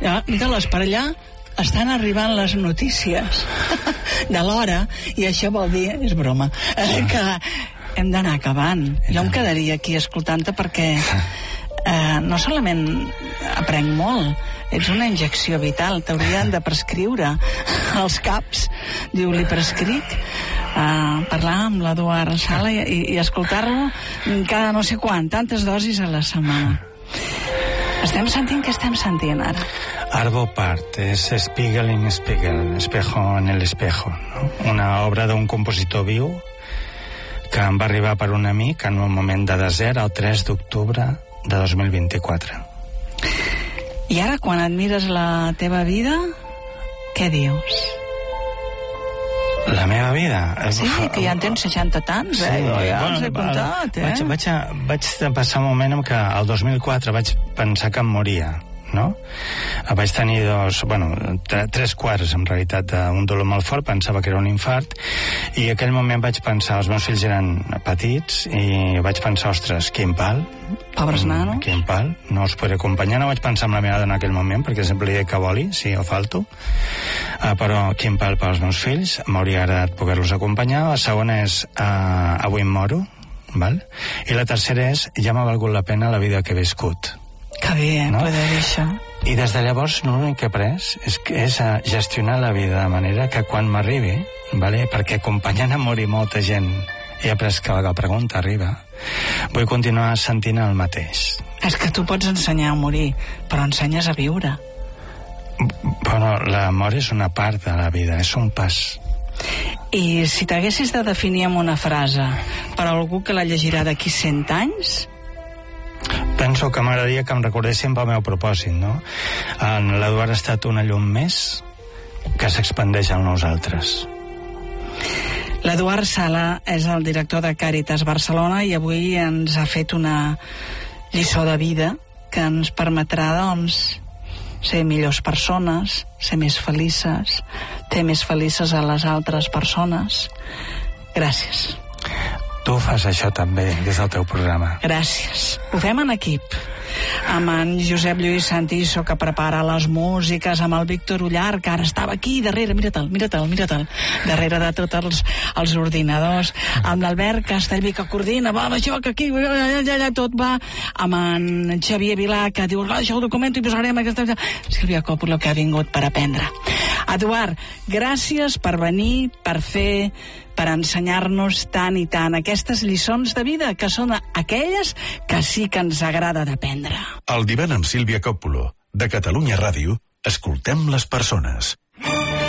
Mira-les per allà, estan arribant les notícies de l'hora, i això vol dir, és broma, que hem d'anar acabant. Jo em quedaria aquí escoltant-te perquè no solament aprenc molt, ets una injecció vital, t'haurien de prescriure els caps. Diu, li prescric parlar amb l'Eduard Sala i escoltar-lo cada no sé quant, tantes dosis a la setmana. Estem sentint, què estem sentint ara? Arvo Part, és Spiegel in Spiegel, espejo en el espejo, no? Una obra d'un compositor viu que em va arribar per un amic en un moment de desert el 3 d'octubre de 2024. I ara, quan admires la teva vida, què dius? La meva vida? Sí, que ja en tens 60 tants, sí, ja els he comptat, Vaig passar un moment en què el 2004 vaig pensar que em moria, no? Vaig tenir tres quarts, en realitat, d'un dolor molt fort, pensava que era un infart, i en aquell moment vaig pensar, els meus fills eren petits, i vaig pensar, ostres, quin pal, pobres nanos, quin pal, no els podré acompanyar. No vaig pensar en la meva dona en aquell moment, perquè sempre li dic que voli, si jo falto, però quin pal pels meus fills, m'hauria agradat poder-los acompanyar. La segona és, avui em moro, val? I la tercera és, ja m'ha valgut la pena la vida que he viscut. Que bé, no? Poder dir això. I des de llavors l'únic que he après és a gestionar la vida de manera que quan m'arribi, vale? Perquè acompanyant a morir molta gent, he après que la pregunta arriba, vull continuar sentint el mateix. És que tu pots ensenyar a morir, però ensenyes a viure. Però la mort és una part de la vida, és un pas. I si t'haguessis de definir amb una frase per a algú que la llegirà d'aquí 100 anys... Penso que m'agradaria que em recordessin pel meu propòsit, no? L'Eduard ha estat una llum més que s'expandeix en nosaltres. L'Eduard Sala és el director de Càritas Barcelona i avui ens ha fet una lliçó de vida que ens permetrà, doncs, ser millors persones, ser més felices, fer més felices a les altres persones. Gràcies. Tu fas això també, des del teu programa. Gràcies. Ho fem en equip. Amb en Josep Lluís Santiso, que prepara les músiques, amb el Víctor Ullar, que ara estava aquí darrere, mira-te'l, darrere de tots els ordinadors, amb l'Albert Castellví, que coordina, va, això, que aquí, allà, tot va, amb en Xavier Vilà, que diu, això ho documento i posarem aquesta... Sílvia Coppola, que ha vingut per aprendre. Eduard, gràcies per venir, per fer, per ensenyar-nos tant i tant aquestes lliçons de vida, que són aquelles que sí que ens agrada d'aprendre. El Divan amb Sílvia Coppola, de Catalunya Ràdio, escoltem les persones.